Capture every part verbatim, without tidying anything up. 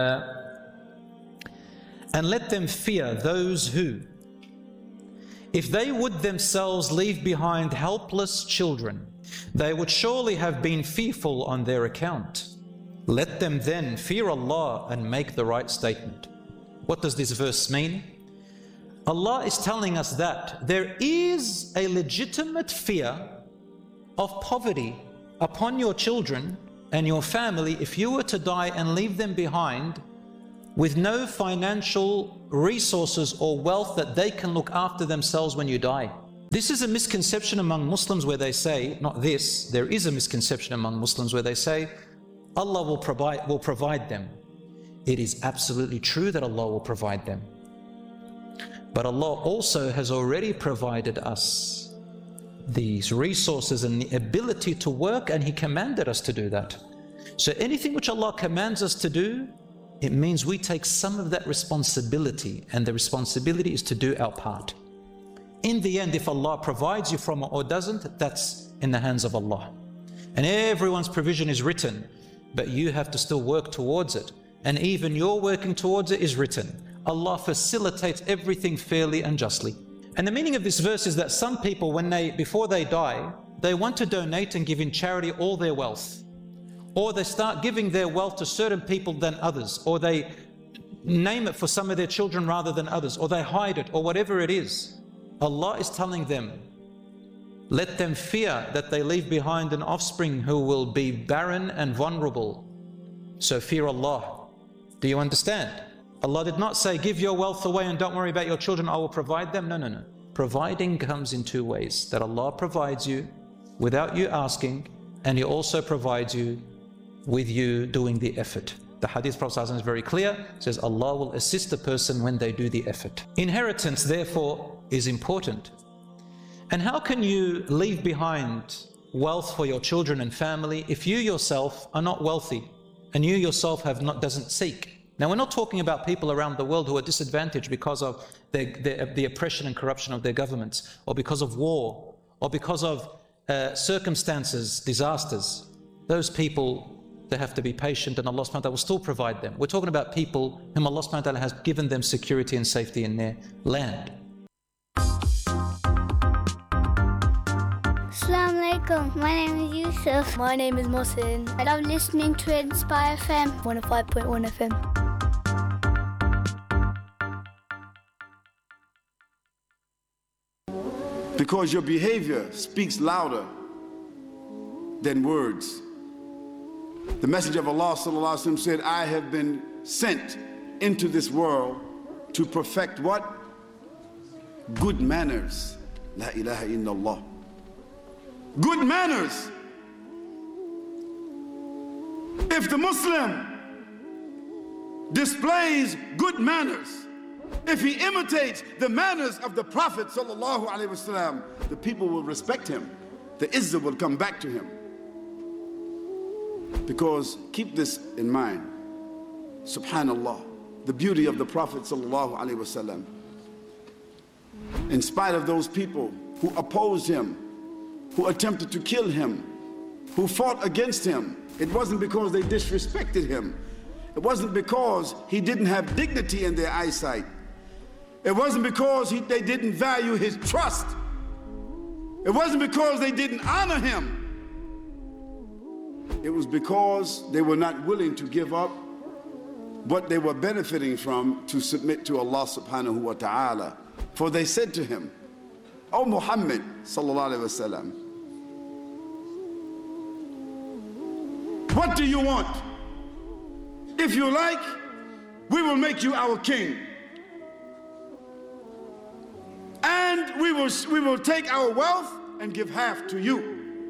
And let them fear those who, if they would themselves leave behind helpless children, they would surely have been fearful on their account. Let them then fear Allah and make the right statement. What does this verse mean? Allah is telling us that there is a legitimate fear of poverty upon your children and your family if you were to die and leave them behind with no financial resources or wealth that they can look after themselves when you die. This is a misconception among Muslims where they say, not this, there is a misconception among Muslims where they say, Allah will provide, will provide them. It is absolutely true that Allah will provide them. But Allah also has already provided us these resources and the ability to work, and He commanded us to do that. So anything which Allah commands us to do, it means we take some of that responsibility, and the responsibility is to do our part. In the end, if Allah provides you from it or doesn't, that's in the hands of Allah. And everyone's provision is written, but you have to still work towards it. And even your working towards it is written. Allah facilitates everything fairly and justly. And the meaning of this verse is that some people, when they, before they die, they want to donate and give in charity all their wealth. Or they start giving their wealth to certain people than others, or they name it for some of their children rather than others, or they hide it, or whatever it is. Allah is telling them, let them fear that they leave behind an offspring who will be barren and vulnerable. So fear Allah. Do you understand? Allah did not say, give your wealth away and don't worry about your children, I will provide them. No, no, no. Providing comes in two ways. That Allah provides you without you asking, and He also provides you with you doing the effort. The hadith Prophet ﷺ is very clear. It says Allah will assist a person when they do the effort. Inheritance, therefore, is important. And how can you leave behind wealth for your children and family if you yourself are not wealthy and you yourself have not doesn't seek? Now, we're not talking about people around the world who are disadvantaged because of their, their, the oppression and corruption of their governments, or because of war, or because of uh, circumstances, disasters. Those people, they have to be patient, and Allah subhanahu wa ta'ala will still provide them. We're talking about people whom Allah subhanahu wa ta'ala has given them security and safety in their land. Assalamu alaikum. My name is Yusuf. My name is Mohsin. I love listening to Inspire F M. one oh five point one F M. Because your behavior speaks louder than words. The Messenger of Allah sallallahu alaihi wasallam said, I have been sent into this world to perfect what? Good manners. La ilaha illallah. Good manners. If the Muslim displays good manners, if he imitates the manners of the Prophet sallallahu alaihi wasallam, the people will respect him. The izzah will come back to him. Because keep this in mind, subhanallah, the beauty of the Prophet sallallahu alaihi wasallam. In spite of those people who opposed him, who attempted to kill him, who fought against him, it wasn't because they disrespected him. It wasn't because he didn't have dignity in their eyesight. It wasn't because he, they didn't value his trust. It wasn't because they didn't honor him. It was because they were not willing to give up what they were benefiting from to submit to Allah subhanahu wa ta'ala. For they said to him, O Muhammad sallallahu alaihi wasallam, what do you want? If you like, we will make you our king. And we will, we will take our wealth and give half to you.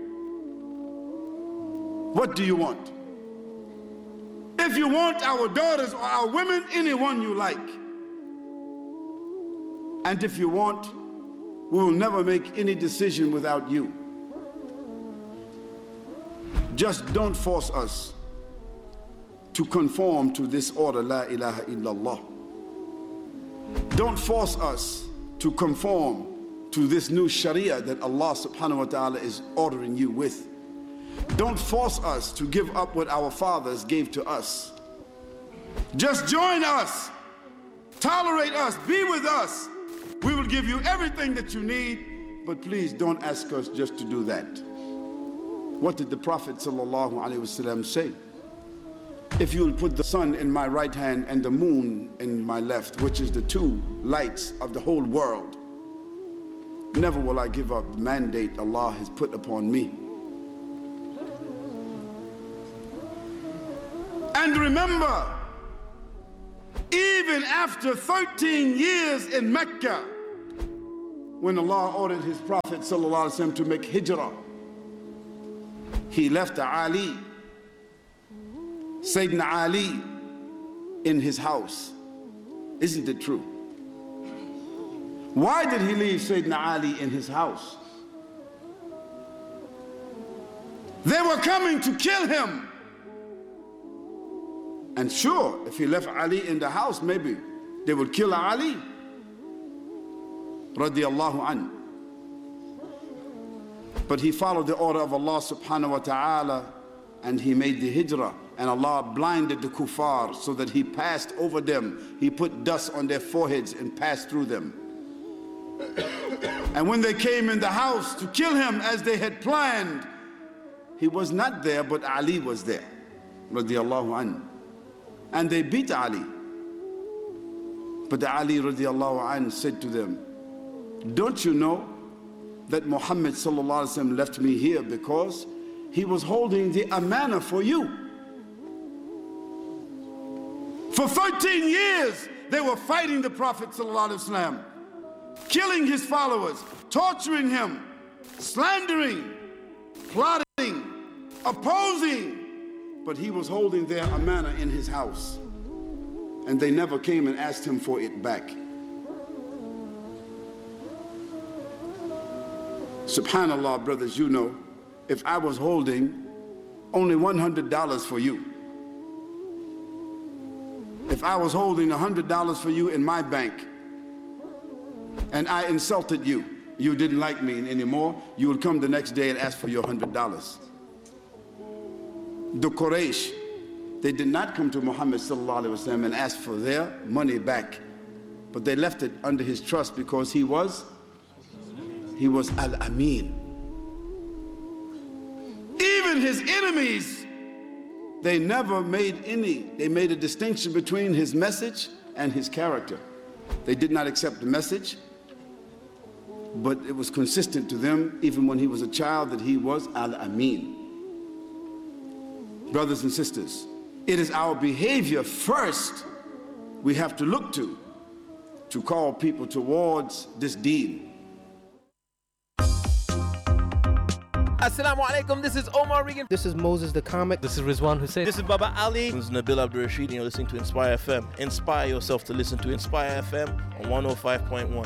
What do you want? If you want our daughters or our women, anyone you like. And if you want, we will never make any decision without you. Just don't force us to conform to this order, La ilaha illallah. Don't force us to conform to this new sharia that Allah subhanahu wa ta'ala is ordering you with. Don't force us to give up what our fathers gave to us. Just join us, tolerate us, be with us. We will give you everything that you need, but please don't ask us just to do that. What did the Prophet ﷺ say? If you will put the sun in my right hand and the moon in my left, which is the two lights of the whole world, never will I give up the mandate Allah has put upon me. And remember, even after thirteen years in Mecca, when Allah ordered his Prophet ﷺ to make hijrah, he left Ali, Sayyidina Ali, in his house. Isn't it true? Why did he leave Sayyidina Ali in his house? They were coming to kill him. And sure, if he left Ali in the house, maybe they would kill Ali radiyallahu anhu. But he followed the order of Allah subhanahu wa ta'ala, and he made the hijrah, and Allah blinded the kuffar so that he passed over them. He put dust on their foreheads and passed through them. And when they came in the house to kill him as they had planned, he was not there, but Ali was there radiyallahu anhu. And they beat Ali. But Ali radiallahu anhu said to them, don't you know that Muhammad sallallahu alaihi wasallam left me here because he was holding the amana for you? For thirteen years they were fighting the Prophet sallallahu alaihi wasallam, killing his followers, torturing him, slandering, plotting, opposing. But he was holding their amana in his house, and they never came and asked him for it back. Subhanallah, brothers, you know, if I was holding only one hundred dollars for you, if I was holding one hundred dollars for you in my bank, and I insulted you, you didn't like me anymore, you would come the next day and ask for your one hundred dollars. The Quraysh, they did not come to Muhammad sallallahu alaihi wasallam and ask for their money back, but they left it under his trust because he was he was Al-Amin. Even his enemies, they never made any, they made a distinction between his message and his character. They did not accept the message, but it was consistent to them, even when he was a child, that he was Al-Amin. Brothers and sisters, it is our behavior first we have to look to, to call people towards this deed. Assalamu alaikum, this is Omar Regan. This is Moses the Comic. This is Rizwan Hussein. This is Baba Ali. This is Nabil Abdul Rashid, and you're listening to Inspire F M. Inspire yourself to listen to Inspire F M on one oh five point one.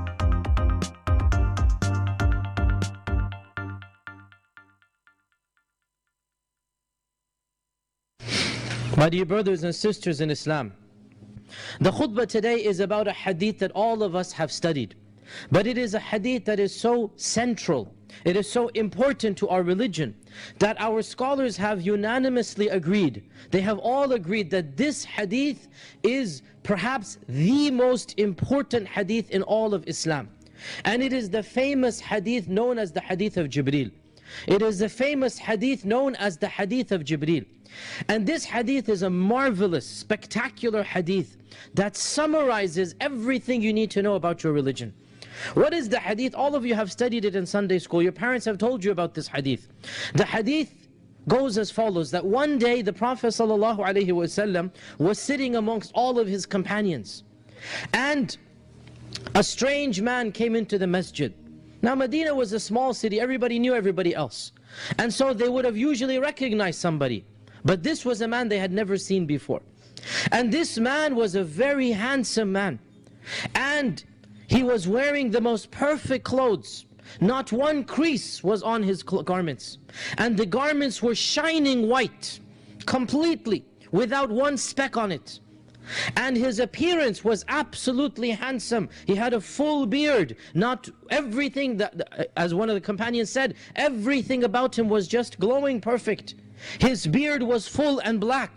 My dear brothers and sisters in Islam, the khutbah today is about a hadith that all of us have studied. But it is a hadith that is so central, it is so important to our religion, that our scholars have unanimously agreed. They have all agreed that this hadith is perhaps the most important hadith in all of Islam. And it is the famous hadith known as the hadith of Jibreel. It is the famous hadith known as the hadith of Jibreel. And this hadith is a marvelous, spectacular hadith that summarizes everything you need to know about your religion. What is the hadith? All of you have studied it in Sunday school. Your parents have told you about this hadith. The hadith goes as follows, that one day the Prophet ﷺ was sitting amongst all of his companions, and a strange man came into the masjid. Now Medina was a small city, everybody knew everybody else, and so they would have usually recognized somebody. But this was a man they had never seen before. And this man was a very handsome man, and he was wearing the most perfect clothes. Not one crease was on his garments, and the garments were shining white, completely, without one speck on it. And his appearance was absolutely handsome. He had a full beard. Not everything, that, as one of the companions said, everything about him was just glowing perfect. His beard was full and black.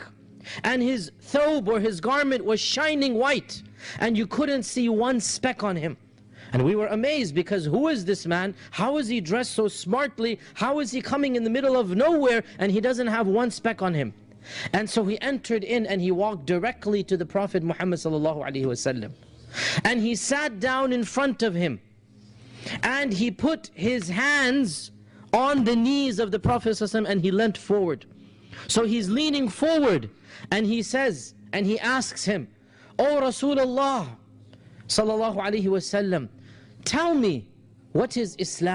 and his thobe or his garment was shining white, and you couldn't see one speck on him. And we were amazed, because who is this man? How is he dressed so smartly? How is he coming in the middle of nowhere and he doesn't have one speck on him? And so he entered in and he walked directly to the Prophet Muhammad sallallahu alaihi wasallam. And he sat down in front of him. And he put his hands on the knees of the Prophet sallallahu alaihi wasallam and he leant forward. So he's leaning forward and he says, and he asks him, "O Rasulullah sallallahu alaihi wasallam, tell me, what is Islam?"